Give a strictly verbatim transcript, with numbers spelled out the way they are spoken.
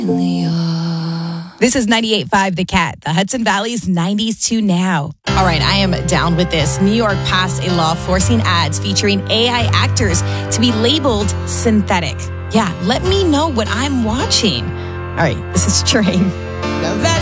This is ninety-eight point five The Cat, the Hudson Valley's nineties to now. All right, I am down with this. New York passed a law forcing ads featuring A I actors to be labeled synthetic. Yeah, let me know what I'm watching. All right, this is Train. Now that's